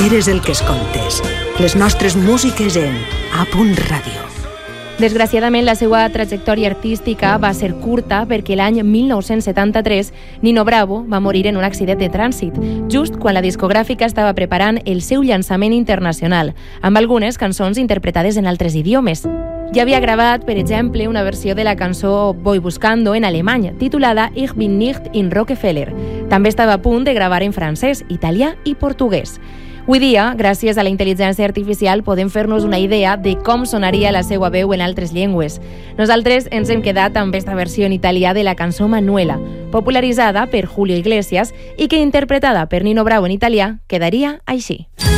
eres el que escoltes. Les nostres músiques en A.Radio. Desgraciadament, la seva trajectòria artística va ser curta perquè l'any 1973 Nino Bravo va morir en un accident de trànsit, just quan la discogràfica estava preparant el seu llançament internacional, amb algunes cançons interpretades en altres idiomes. Ja havia gravat, per exemple, una versió de la cançó Voy Buscando en alemany, titulada Ich bin nicht in Rockefeller. També estava a punt de gravar en francès, italià i portuguès. Avui dia, gràcies a la intel·ligència artificial, podem fer-nos una idea de com sonaria la seva veu en altres llengües. Nosaltres ens hem quedat amb esta versió en italià de la cançó Manuela, popularitzada per Julio Iglesias i que, interpretada per Nino Bravo en italià, quedaria així.